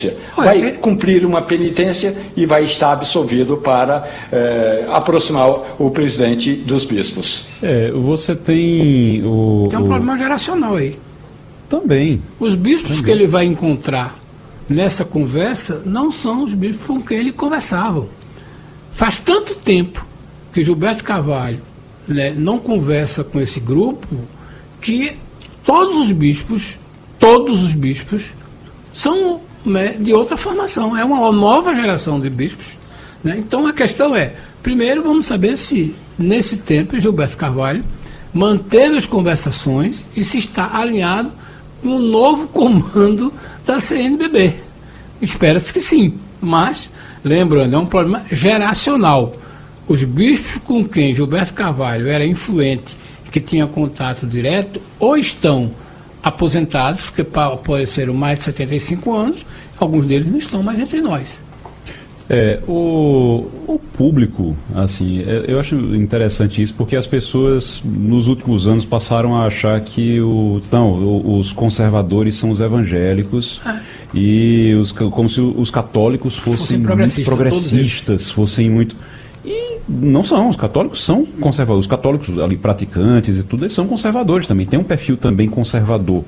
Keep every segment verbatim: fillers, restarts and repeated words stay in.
vai cumprir uma penitência e vai estar absolvido para eh, aproximar o presidente dos bispos. É, você tem o... Tem um o... problema geracional aí. Também. Os bispos Também. que ele vai encontrar nessa conversa não são os bispos com quem ele conversava. Faz tanto tempo que Gilberto Carvalho, né, não conversa com esse grupo que todos os bispos, todos os bispos são, né, de outra formação. É uma nova geração de bispos, né? Então a questão é, primeiro vamos saber se nesse tempo Gilberto Carvalho manteve as conversações e se está alinhado com o novo comando da C N B B. Espera-se que sim, mas, lembrando, é um problema geracional. Os bispos com quem Gilberto Carvalho era influente, que tinha contato direto, ou estão aposentados, que apareceram mais de setenta e cinco anos, alguns deles não estão mais entre nós. É, o, o público, assim, eu acho interessante isso, porque as pessoas nos últimos anos passaram a achar que o, não, os conservadores são os evangélicos, é. e os, como se os católicos fossem muito progressistas, fossem muito... E não são, os católicos são conservadores, os católicos ali praticantes e tudo, eles são conservadores também, tem um perfil também conservador.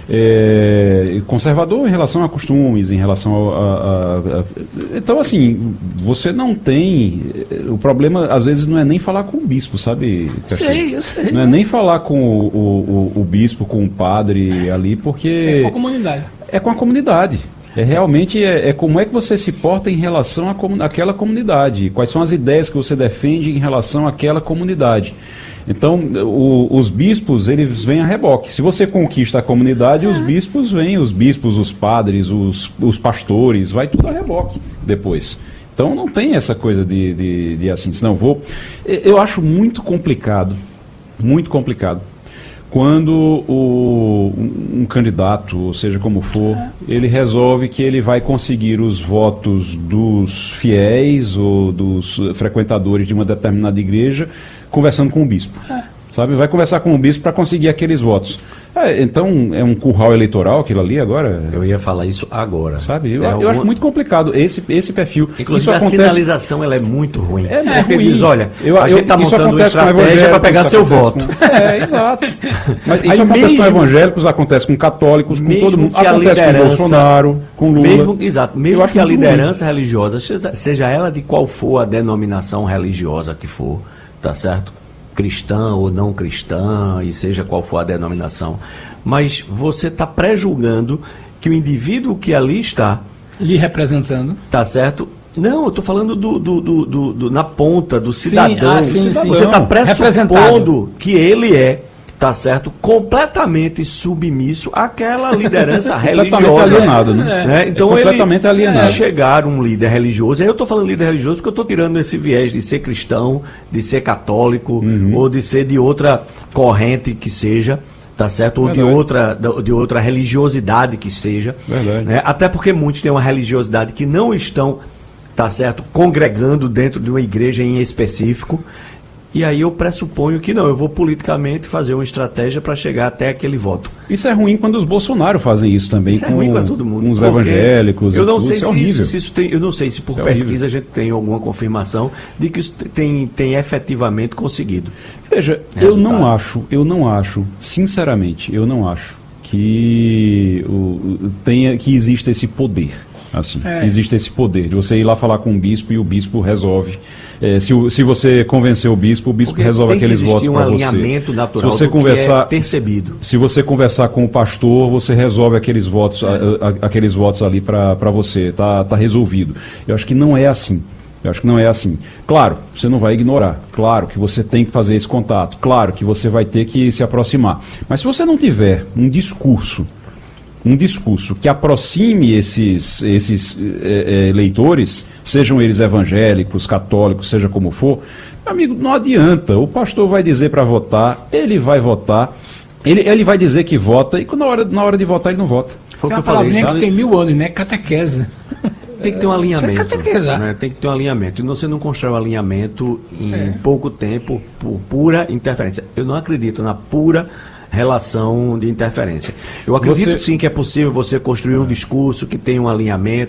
É, conservador em relação a costumes, em relação a, a, a... Então, assim, você não tem... O problema, às vezes, não é nem falar com o bispo, sabe? Eu sei, eu sei. Não é nem falar com o, o, o, o bispo, com o padre ali, porque... É com a comunidade. É com a comunidade. É realmente é, é como é que você se porta em relação à àquela comunidade, quais são as ideias que você defende em relação àquela comunidade. Então, o, os bispos, eles vêm a reboque. Se você conquista a comunidade, os bispos vêm, os bispos, os padres, os, os pastores, vai tudo a reboque depois. Então, não tem essa coisa de, de, de assim, não vou... Eu acho muito complicado, muito complicado, quando o, um, um candidato, ou seja como for, ele resolve que ele vai conseguir os votos dos fiéis ou dos frequentadores de uma determinada igreja conversando com o bispo. Sabe? Vai conversar com o bispo para conseguir aqueles votos. É, então, é um curral eleitoral aquilo ali agora? Eu ia falar isso agora. Sabe? Eu, alguma... eu acho muito complicado esse, esse perfil. Inclusive, isso a acontece... sinalização ela é muito ruim. É, é ruim. Diz, olha, eu, a gente está montando uma estratégia para pegar seu voto. Com... É, exato. Mas isso Aí acontece mesmo... com evangélicos, acontece com católicos, com mesmo todo mundo. Que acontece liderança... com Bolsonaro, com Lula. Mesmo, exato. Mesmo que a liderança ruim. religiosa, seja, seja ela de qual for a denominação religiosa que for, tá certo? Cristã ou não cristã, e seja qual for a denominação, mas você está pré-julgando que o indivíduo que ali está... Lhe representando. Tá certo? Não, eu estou falando do, do, do, do, do, na ponta, do cidadão. Sim, ah, sim, sim. Você está pressupondo que ele é, tá certo, completamente submisso àquela liderança religiosa. Completamente alienado, né? né? Então, é completamente ele, alienado. Se chegar um líder religioso, aí eu estou falando líder religioso porque eu estou tirando esse viés de ser cristão, de ser católico, uhum. ou de ser de outra corrente que seja, tá certo? Ou de outra, de outra religiosidade que seja. Verdade. Né? Até porque muitos têm uma religiosidade que não estão, tá certo, congregando dentro de uma igreja em específico. E aí eu pressuponho que não, eu vou politicamente fazer uma estratégia para chegar até aquele voto. Isso é ruim quando os Bolsonaro fazem isso também, isso com, é ruim para todo mundo, com os evangélicos. Eu não tudo, sei isso se, é isso, se isso tem, eu não sei se por isso pesquisa é a gente tem alguma confirmação de que isso tem, tem efetivamente conseguido. Veja, resultado. eu não acho, eu não acho, sinceramente, eu não acho que o, tenha, que exista esse poder. Assim, é. Existe esse poder de você ir lá falar com o bispo e o bispo resolve. É, se, se você convencer o bispo, o bispo Porque resolve aqueles votos para um você. Alinhamento natural se você do conversar, que é percebido. Se, se você conversar com o pastor, você resolve aqueles votos, é. a, a, aqueles votos ali para você. Tá, tá resolvido. Eu acho que não é assim. Eu acho que não é assim. Claro, você não vai ignorar. Claro que você tem que fazer esse contato. Claro que você vai ter que se aproximar. Mas se você não tiver um discurso um discurso que aproxime esses, esses é, é, leitores, sejam eles evangélicos, católicos, seja como for, meu amigo, não adianta. O pastor vai dizer para votar, ele vai votar, ele, ele vai dizer que vota, e na hora, na hora de votar ele não vota. Foi o que eu falei, que tem mil anos, né? Catequese. Tem que ter um alinhamento. É né? Tem que ter um alinhamento. E você não constrói um alinhamento em é. pouco tempo, por pura interferência. Eu não acredito na pura relação de interferência. Eu acredito Você- sim que é possível você construir um discurso que tenha um alinhamento,